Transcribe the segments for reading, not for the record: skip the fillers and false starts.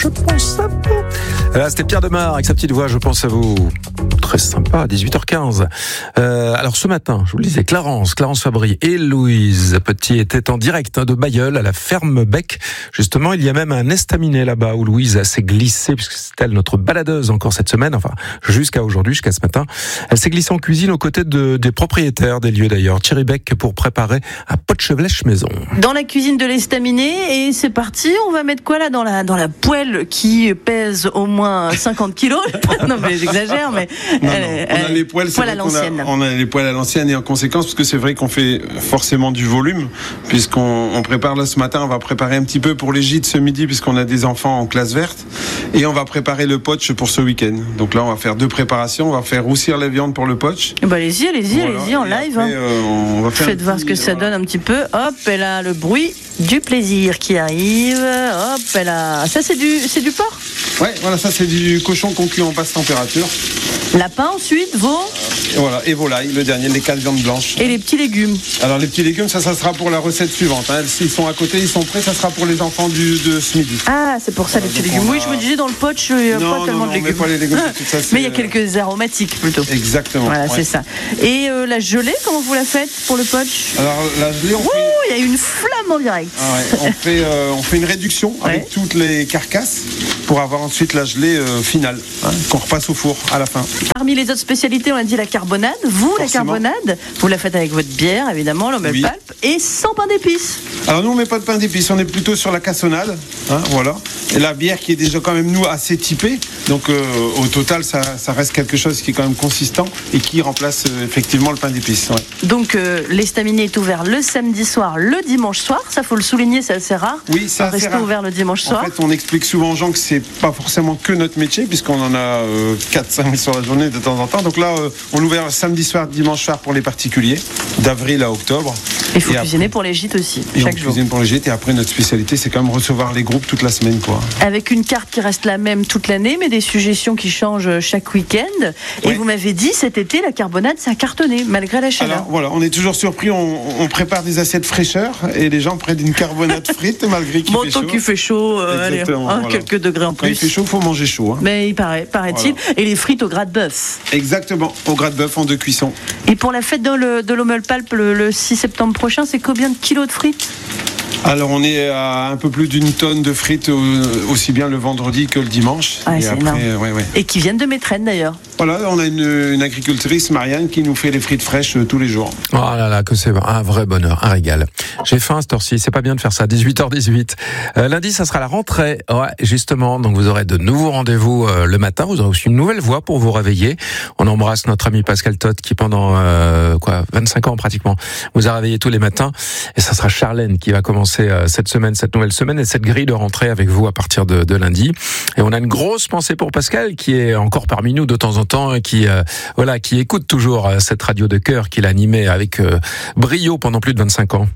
Je pense à vous. Là, c'était Pierre Demar avec sa petite voix, je pense à vous. Très sympa, à 18h15. Alors ce matin, je vous le disais, Clarence Fabry et Louise Petit étaient en direct de Bailleul à la ferme Bec. Justement, il y a même un estaminet là-bas où Louise s'est glissée, puisque c'est elle notre baladeuse encore cette semaine, enfin jusqu'à aujourd'hui, jusqu'à ce matin. Elle s'est glissée en cuisine aux côtés des propriétaires des lieux d'ailleurs, Thierry Bec, pour préparer un pot de chevlèche maison. Dans la cuisine de l'estaminet, et c'est parti, on va mettre quoi là dans la poêle qui pèse au moins 50 kilos. Non mais j'exagère, mais on a les poêles, à l'ancienne. On a les poêles à l'ancienne et en conséquence, parce que c'est vrai qu'on fait forcément du volume, puisqu'on prépare là ce matin, on va préparer un petit peu pour les gîtes ce midi, puisqu'on a des enfants en classe verte, et on va préparer le potch pour ce week-end. Donc là, on va faire 2 préparations, on va faire roussir la viande pour le potch. Bah allez-y en live. Après, on va faire faites voir ce que ça donne un petit peu. Hop, et là le bruit du plaisir qui arrive. Hop, et là, ça c'est du porc. Ouais, voilà, ça c'est du cochon qu'on cuit en basse température. Lapin ensuite, veau. Et volaille, le dernier, les 4 viandes blanches. Et les petits légumes. Alors les petits légumes, ça sera pour la recette suivante. S'ils sont à côté, ils sont prêts, ça sera pour les enfants de ce midi. Ah, c'est pour ça les petits légumes. Oui, je me disais dans le potch, il n'y a pas tellement de légumes. Pas les légumes tout ça, mais il y a quelques aromatiques plutôt. Exactement. Voilà, ouais. C'est ça. Et la gelée, comment vous la faites pour le potch? Alors la gelée, il y a une flamme en direct. Ah ouais, on fait une réduction avec toutes les carcasses pour avoir ensuite la gelée finale qu'on repasse au four à la fin. Parmi les autres spécialités, on a dit la carbonade. Vous, forcément. La carbonade, vous la faites avec votre bière, évidemment, l'omelette palpe, et sans pain d'épices. Alors nous, on met pas de pain d'épices, on est plutôt sur la cassonade, voilà. Et la bière qui est déjà quand même, nous, assez typée. Donc au total, ça reste quelque chose qui est quand même consistant et qui remplace effectivement le pain d'épices. Ouais. Donc l'estaminet est ouvert le samedi soir, le dimanche soir. Ça, faut le souligner, c'est assez rare. Oui, c'est assez rare. Rester ouvert le dimanche soir. En fait, on explique souvent aux gens que c'est pas forcément que notre métier, puisqu'on en a 4-5 sur la journée de temps en temps. Donc là, on l'ouvre samedi soir, dimanche soir pour les particuliers, d'avril à octobre. Et il faut cuisiner pour les gîtes aussi, chaque jour. Cuisine pour les gîtes, et après notre spécialité, c'est quand même recevoir les groupes toute la semaine, quoi. Avec une carte qui reste la même toute l'année, mais des suggestions qui changent chaque week-end. Et vous m'avez dit, cet été, la carbonade, ça a cartonné, malgré la chaleur. Alors voilà, on est toujours surpris, on prépare des assiettes fraîcheur, et les gens prennent une carbonade frite, malgré qu'il fait chaud. Tant qu'il fait chaud, allez, quelques degrés en plus. Quand il fait chaud, il faut manger chaud. Mais il paraît-il. Voilà. Et les frites au gras de bœuf. Exactement, au gras de bœuf en 2 cuissons. Et pour la fête de l'omelette palpe le 6 septembre prochain, c'est combien de kilos de frites ? Alors on est à un peu plus d'1 tonne de frites, aussi bien le vendredi que le dimanche. Ah, c'est énorme. Et qui viennent de Métrenne d'ailleurs. Voilà, on a une agricultrice, Marianne, qui nous fait les frites fraîches tous les jours. Oh là là, que c'est un vrai bonheur, un régal. J'ai faim à cette heure-ci, c'est pas bien de faire ça, 18h18. Lundi, ça sera la rentrée. Ouais, justement, donc vous aurez de nouveaux rendez-vous le matin, vous aurez aussi une nouvelle voix pour vous réveiller. On embrasse notre ami Pascal Todt qui pendant 25 ans pratiquement vous a réveillé tous les matins. Et ça sera Charlène qui va commencer cette nouvelle semaine et cette grille de rentrée avec vous à partir de lundi. Et on a une grosse pensée pour Pascal qui est encore parmi nous de temps en temps et qui écoute toujours cette radio de cœur qu'il a animée avec brio pendant plus de 25 ans.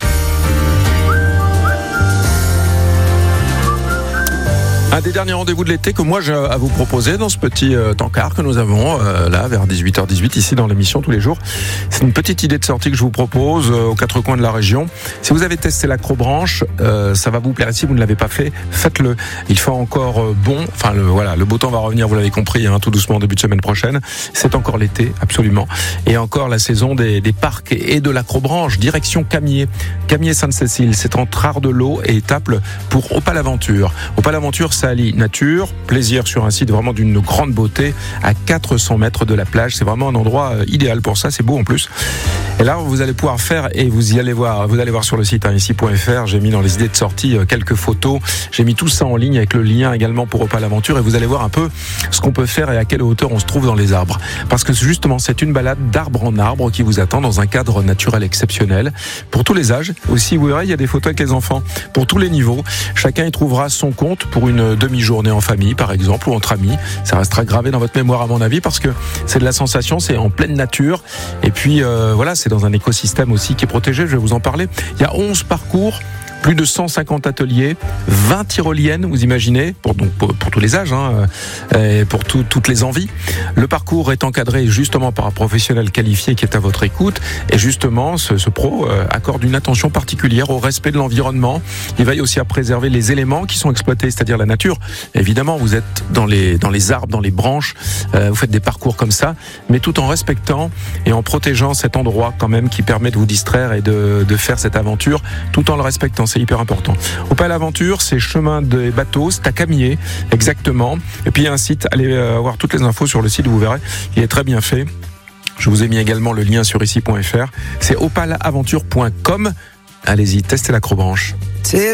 Un des derniers rendez-vous de l'été que moi j'ai à vous proposer dans ce petit encart que nous avons là vers 18h18 ici dans l'émission tous les jours. C'est une petite idée de sortie que je vous propose aux 4 coins de la région. Si vous avez testé l'acrobranche, ça va vous plaire. Si vous ne l'avez pas fait, faites-le. Il fait encore bon. Enfin le beau temps va revenir, vous l'avez compris, tout doucement début de semaine prochaine. C'est encore l'été, absolument. Et encore la saison des parcs et de l'acrobranche. Direction Camier Sainte-Cécile. C'est entre Ardelot et Étaples pour Opale Aventure. Opale Aventure, ça allie nature, plaisir sur un site vraiment d'une grande beauté à 400 mètres de la plage. C'est vraiment un endroit idéal pour ça, c'est beau en plus. Et là, vous allez pouvoir faire, et vous allez voir sur le site ici.fr, j'ai mis dans les idées de sortie quelques photos, j'ai mis tout ça en ligne avec le lien également pour Opale Aventure et vous allez voir un peu ce qu'on peut faire et à quelle hauteur on se trouve dans les arbres. Parce que justement, c'est une balade d'arbre en arbre qui vous attend dans un cadre naturel exceptionnel. Pour tous les âges, aussi vous verrez, il y a des photos avec les enfants, pour tous les niveaux. Chacun y trouvera son compte pour une demi-journée en famille, par exemple, ou entre amis. Ça restera gravé dans votre mémoire, à mon avis, parce que c'est de la sensation, c'est en pleine nature. Et puis, c'est dans un écosystème aussi qui est protégé. Je vais vous en parler. Il y a 11 parcours Plus de 150 ateliers, 20 tyroliennes, vous imaginez, pour tous les âges, et pour toutes les envies. Le parcours est encadré justement par un professionnel qualifié qui est à votre écoute. Et justement, ce pro accorde une attention particulière au respect de l'environnement. Il veille aussi à préserver les éléments qui sont exploités, c'est-à-dire la nature. Évidemment, vous êtes dans les arbres, dans les branches, vous faites des parcours comme ça, mais tout en respectant et en protégeant cet endroit quand même qui permet de vous distraire et de faire cette aventure tout en le respectant. C'est hyper important. Opale Aventure, c'est chemin des bateaux, c'est à Camier, exactement. Et puis il y a un site, allez voir toutes les infos sur le site, vous verrez, il est très bien fait. Je vous ai mis également le lien sur ici.fr. C'est opaleaventure.com. Allez-y, testez l'acrobranche.